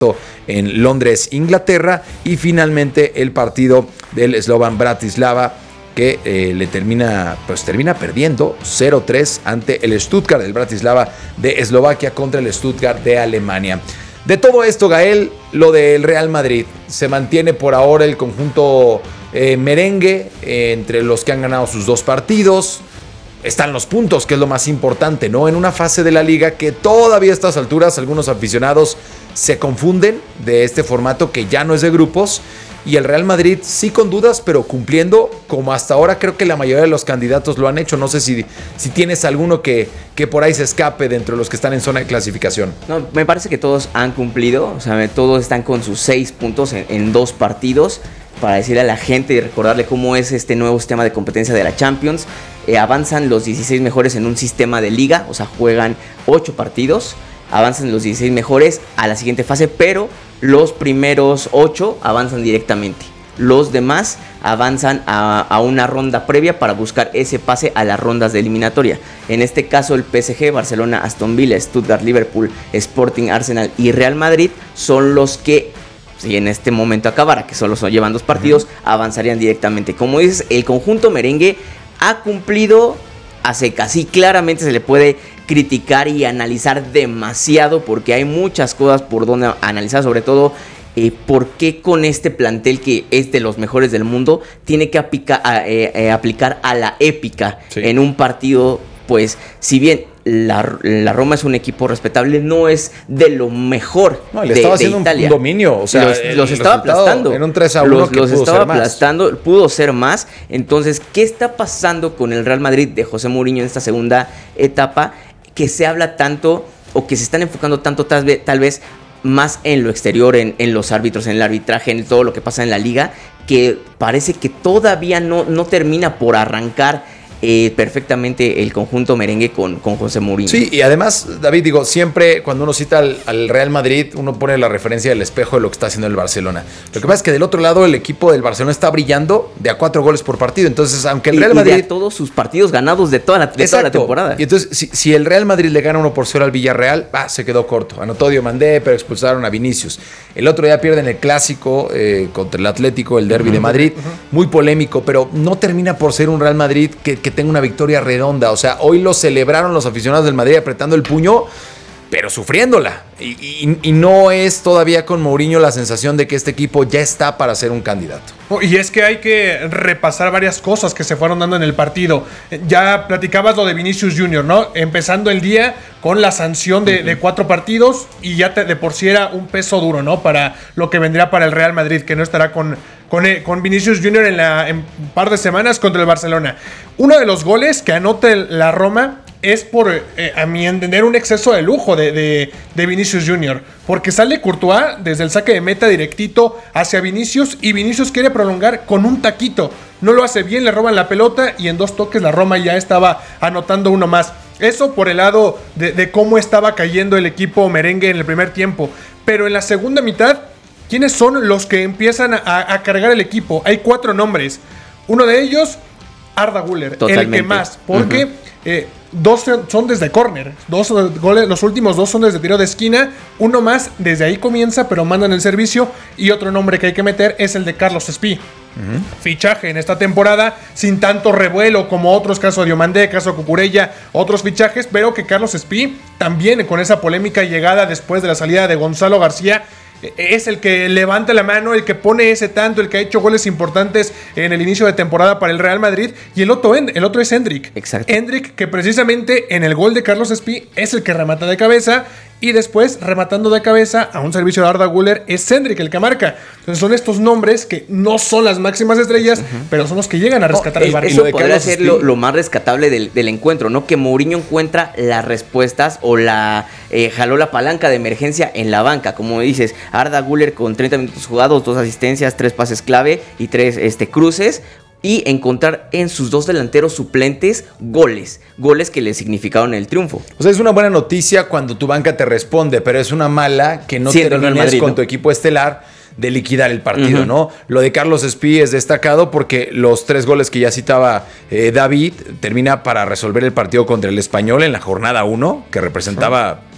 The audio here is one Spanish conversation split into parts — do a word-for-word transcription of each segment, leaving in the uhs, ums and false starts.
en Londres, Inglaterra, y finalmente el partido del Slovan Bratislava que eh, le termina, pues termina perdiendo cero tres ante el Stuttgart, el Bratislava de Eslovaquia contra el Stuttgart de Alemania. De todo esto, Gael, lo del Real Madrid, se mantiene por ahora el conjunto eh, merengue eh, entre los que han ganado sus dos partidos. Están los puntos, que es lo más importante, ¿no? En una fase de la liga que todavía a estas alturas algunos aficionados se confunden de este formato que ya no es de grupos, y el Real Madrid sí con dudas, pero cumpliendo como hasta ahora creo que la mayoría de los candidatos lo han hecho. No sé si, si tienes alguno que, que por ahí se escape dentro de los que están en zona de clasificación. No, me parece que todos han cumplido, o sea, todos están con sus seis puntos en, en dos partidos, para decirle a la gente y recordarle cómo es este nuevo sistema de competencia de la Champions. Eh, avanzan los dieciséis mejores en un sistema de liga, o sea, juegan ocho partidos, avanzan los dieciséis mejores a la siguiente fase, pero los primeros ocho avanzan directamente. Los demás avanzan a, a una ronda previa para buscar ese pase a las rondas de eliminatoria. En este caso el P S G, Barcelona, Aston Villa, Stuttgart, Liverpool, Sporting, Arsenal y Real Madrid son los que, si en este momento acabara, que solo son, llevan dos partidos, uh-huh, avanzarían directamente. Como dices, el conjunto merengue ha cumplido a secas. Sí, claramente se le puede criticar y analizar demasiado porque hay muchas cosas por donde analizar, sobre todo eh, por qué con este plantel que es de los mejores del mundo tiene que aplica, eh, eh, aplicar a la épica, sí, en un partido. Pues si bien la, la Roma es un equipo respetable, no es de lo mejor no, le de, estaba de haciendo Italia. Un dominio, o sea, los, los estaba aplastando. En un tres a uno los, que los pudo estaba ser más. aplastando, pudo ser más. Entonces, ¿qué está pasando con el Real Madrid de José Mourinho en esta segunda etapa? Que se habla tanto o que se están enfocando tanto tal vez, tal vez más en lo exterior, en, en los árbitros, en el arbitraje, en todo lo que pasa en la liga, que parece que todavía no, no termina por arrancar Eh, perfectamente el conjunto merengue con, con José Mourinho. Sí, y además, David, digo, siempre cuando uno cita al, al Real Madrid, uno pone la referencia del espejo de lo que está haciendo el Barcelona. Lo que pasa es que del otro lado el equipo del Barcelona está brillando de a cuatro goles por partido. Entonces, aunque el Real y, Madrid... Y de a todos sus partidos ganados de toda la, de toda la temporada. Y entonces, si, si el Real Madrid le gana uno por cero al Villarreal, ah, se quedó corto. Anotó Diomandé, pero expulsaron a Vinicius. El otro día pierden el clásico eh, contra el Atlético, el derbi uh-huh, de Madrid. Uh-huh. Muy polémico, pero no termina por ser un Real Madrid que, que tenga una victoria redonda. O sea, hoy lo celebraron los aficionados del Madrid apretando el puño, pero sufriéndola. Y, y, y no es todavía con Mourinho la sensación de que este equipo ya está para ser un candidato. Y es que hay que repasar varias cosas que se fueron dando en el partido. Ya platicabas lo de Vinicius Junior, ¿no? Empezando el día con la sanción de, uh-huh, de cuatro partidos y ya te, de por sí era un peso duro, ¿no? Para lo que vendría para el Real Madrid, que no estará con, con, con Vinicius Junior en, la, en un par de semanas contra el Barcelona. Uno de los goles que anota la Roma es por, eh, a mi entender, un exceso de lujo de, de, de Vinicius Junior, porque sale Courtois desde el saque de meta directito hacia Vinicius y Vinicius quiere prolongar con un taquito. No lo hace bien, le roban la pelota y en dos toques la Roma ya estaba anotando uno más. Eso por el lado de, de cómo estaba cayendo el equipo merengue en el primer tiempo. Pero en la segunda mitad, ¿quiénes son los que empiezan a, a cargar el equipo? Hay cuatro nombres. Uno de ellos, Arda Güler, el que más, porque... Uh-huh. Eh, dos son desde córner, dos goles, los últimos dos son desde tiro de esquina, uno más desde ahí comienza, pero mandan el servicio, y otro nombre que hay que meter es el de Carlos Espí. Uh-huh. Fichaje en esta temporada sin tanto revuelo como otros, caso Diomandé, caso Cucurella, otros fichajes, pero que Carlos Espí también con esa polémica llegada después de la salida de Gonzalo García es el que levanta la mano, el que pone ese tanto, el que ha hecho goles importantes en el inicio de temporada para el Real Madrid. Y el otro, el otro es Endrick. Exacto. Endrick, que precisamente en el gol de Carlos Espí es el que remata de cabeza. Y después, rematando de cabeza a un servicio de Arda Güler, es Endrick el que marca. Entonces son estos nombres que no son las máximas estrellas, uh-huh, pero son los que llegan a rescatar no, el barco. Eso podría ser lo, lo más rescatable del, del encuentro, ¿no? Que Mourinho encuentra las respuestas o la eh, jaló la palanca de emergencia en la banca. Como dices, Arda Güler con treinta minutos jugados, dos asistencias, tres pases clave y tres este, cruces. Y encontrar en sus dos delanteros suplentes goles, goles que le significaron el triunfo. O sea, es una buena noticia cuando tu banca te responde, pero es una mala que no Siendo termines Madrid, con ¿no? tu equipo estelar de liquidar el partido, uh-huh, ¿no? Lo de Carlos Espí es destacado porque los tres goles que ya citaba eh, David termina para resolver el partido contra el Español en la jornada uno, que representaba uh-huh,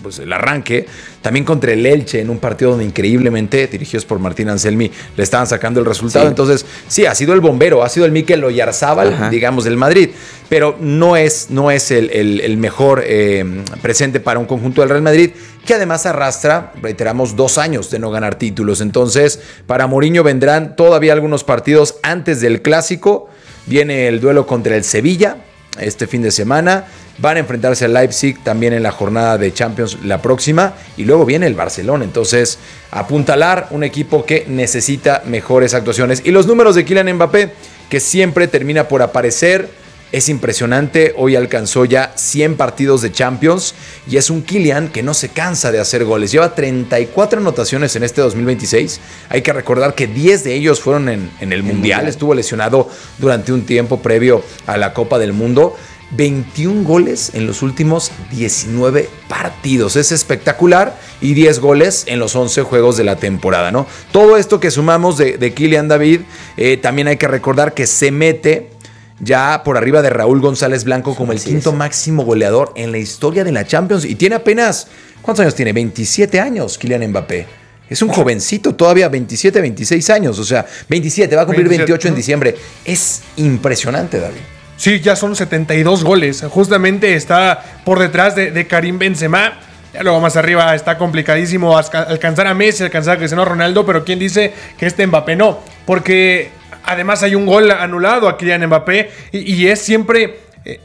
pues, el arranque. También contra el Elche en un partido donde increíblemente, dirigidos por Martín Anselmi, le estaban sacando el resultado. Sí. Entonces, sí, ha sido el bombero, ha sido el Mikel Oyarzábal, Ajá. digamos, del Madrid. Pero no es, no es el, el, el mejor eh, presente para un conjunto del Real Madrid, que además arrastra, reiteramos, dos años de no ganar títulos. Entonces, para Mourinho vendrán todavía algunos partidos antes del Clásico. Viene el duelo contra el Sevilla este fin de semana. Van a enfrentarse al Leipzig también en la jornada de Champions la próxima. Y luego viene el Barcelona. Entonces, apuntalar un equipo que necesita mejores actuaciones. Y los números de Kylian Mbappé, que siempre termina por aparecer. Es impresionante, hoy alcanzó ya cien partidos de Champions y es un Kylian que no se cansa de hacer goles. Lleva treinta y cuatro anotaciones en este dos mil veintiséis. Hay que recordar que diez de ellos fueron en, en el, el mundial. mundial. Estuvo lesionado durante un tiempo previo a la Copa del Mundo. veintiún goles en los últimos diecinueve partidos. Es espectacular y diez goles en los once juegos de la temporada, ¿no? Todo esto que sumamos de, de Kylian David, eh, también hay que recordar que se mete ya por arriba de Raúl González Blanco como el quinto máximo goleador en la historia de la Champions. Y tiene apenas, ¿cuántos años tiene? veintisiete años Kylian Mbappé. Es un jovencito todavía, veintisiete, veintiséis años. O sea, veintisiete, va a cumplir veintisiete. veintiocho en diciembre. Es impresionante, David. Sí, ya son setenta y dos goles. Justamente está por detrás de, de Karim Benzema. Ya luego más arriba está complicadísimo alcanzar a Messi, alcanzar a Cristiano Ronaldo. Pero ¿quién dice que este Mbappé no? Porque además hay un gol anulado a Kylian Mbappé y, y es siempre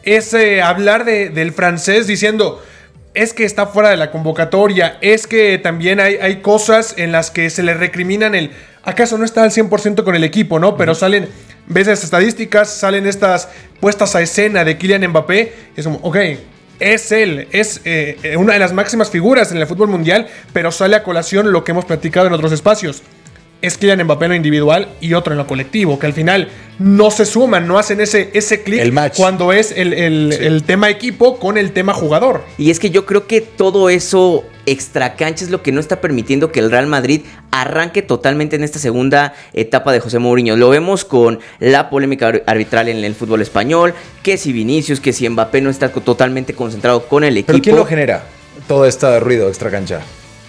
ese hablar de, del francés diciendo es que está fuera de la convocatoria, es que también hay, hay cosas en las que se le recriminan el acaso no está al cien por ciento con el equipo, ¿no? Pero salen, ves las estadísticas, salen estas puestas a escena de Kylian Mbappé, es como, ok, es él, es eh, una de las máximas figuras en el fútbol mundial, pero sale a colación lo que hemos platicado en otros espacios. Es Kylian Mbappé en lo individual y otro en lo colectivo, que al final no se suman, no hacen ese, ese clic cuando es el, el, sí. el tema equipo con el tema jugador. Y es que yo creo que todo eso extracancha es lo que no está permitiendo que el Real Madrid arranque totalmente en esta segunda etapa de José Mourinho. Lo vemos con la polémica arbitral en el fútbol español, que si Vinicius, que si Mbappé no está totalmente concentrado con el equipo. ¿Pero quién lo genera todo este ruido extracancha?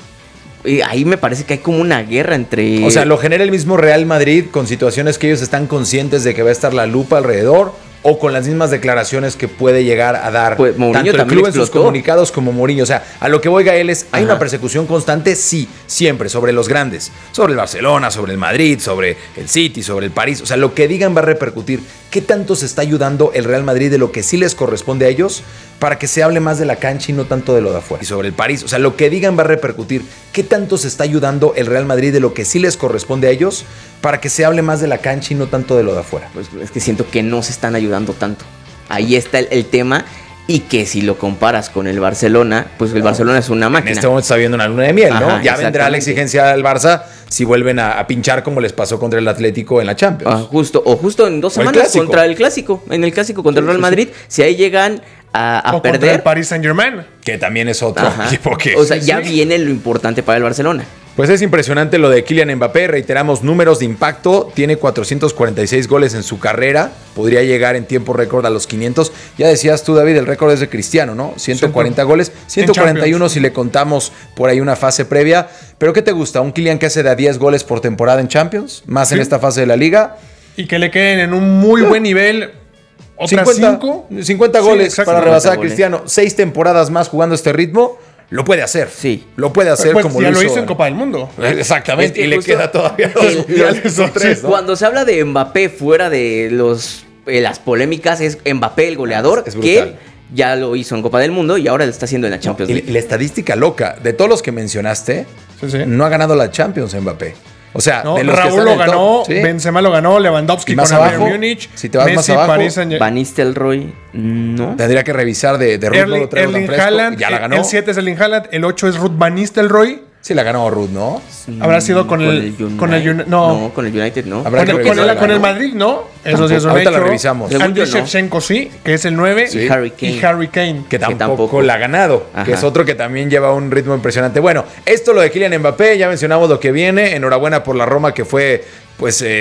Ahí me parece que hay como una guerra entre... O sea, lo genera el mismo Real Madrid con situaciones que ellos están conscientes de que va a estar la lupa alrededor, o con las mismas declaraciones que puede llegar a dar pues, tanto el club en sus comunicados como Mourinho. O sea, a lo que voy, Gael, es, ¿hay Ajá. una persecución constante? Sí, siempre, sobre los grandes. Sobre el Barcelona, sobre el Madrid, sobre el City, sobre el París. O sea, lo que digan va a repercutir. ¿Qué tanto se está ayudando el Real Madrid de lo que sí les corresponde a ellos para que se hable más de la cancha y no tanto de lo de afuera? Y sobre el París, o sea, lo que digan va a repercutir. ¿Qué tanto se está ayudando el Real Madrid de lo que sí les corresponde a ellos para que se hable más de la cancha y no tanto de lo de afuera? Pues es que siento que no se están ayudando tanto. Ahí está el, el tema. Y que si lo comparas con el Barcelona, pues el no, Barcelona es una máquina. En este momento está viendo una luna de miel, Ajá, ¿no? Ya vendrá la exigencia del Barça si vuelven a, a pinchar como les pasó contra el Atlético en la Champions. Ah, justo, o justo en dos semanas el contra el Clásico. En el Clásico contra sí, el Real Madrid. Sí, sí. Si ahí llegan a, a o perder. Contra el Paris Saint-Germain. Que también es otro Ajá. equipo que... O sea, ya sí. viene lo importante para el Barcelona. Pues es impresionante lo de Kylian Mbappé. Reiteramos números de impacto. Tiene cuatrocientos cuarenta y seis goles en su carrera. Podría llegar en tiempo récord a los quinientos. Ya decías tú, David, el récord es de Cristiano, ¿no? ciento cuarenta goles. ciento cuarenta y uno si le contamos por ahí una fase previa. ¿Pero qué te gusta? ¿Un Kylian que hace de a diez goles por temporada en Champions? Más sí. en esta fase de la Liga. Y que le queden en un muy buen nivel. ¿Otras cincuenta, cinco? cincuenta goles sí, para rebasar a Cristiano. Seis temporadas más jugando este ritmo. Lo puede hacer. Sí. Lo puede hacer pues como ya lo hizo. lo hizo en Copa del Mundo. Exactamente. Es que y le queda todavía los mundiales o tres, ¿no? Cuando se habla de Mbappé fuera de los eh, las polémicas, es Mbappé el goleador, es que ya lo hizo en Copa del Mundo y ahora lo está haciendo en la Champions League. Y la estadística loca, de todos los que mencionaste, sí, sí. no ha ganado la Champions Mbappé. O sea, no, de los Raúl que lo ganó, top, ¿sí? Benzema lo ganó, Lewandowski con el Bayern Múnich, si te vas Messi, más abajo, París Saint-Germain. Van Nistelrooy, no. Tendría que revisar de, de Ruth. Erling, no Erling Haaland, ya la ganó. El siete es Erling Haaland, el ocho es Ruth Van Nistelrooy. Sí la ganó Ruth, ¿no? Habrá sido con, con el, el United, con el no. no, con el United no. Con el, con, el, con el Madrid, ¿no? Eso sí es un Ahorita hecho. la revisamos. Andriy Shevchenko sí, que es el nueve. Sí. Y Harry Kane. Y Harry Kane. Que tampoco, que tampoco la ha ganado. Ajá. Que es otro que también lleva un ritmo impresionante. Bueno, esto lo de Kylian Mbappé, ya mencionamos lo que viene. Enhorabuena por la Roma, que fue, pues... Eh,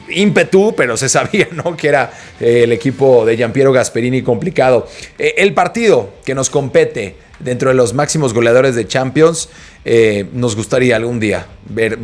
ímpetu, pero se sabía, ¿no?, que era eh, el equipo de Giampiero Gasperini complicado. Eh, el partido que nos compete dentro de los máximos goleadores de Champions, eh, nos gustaría algún día ver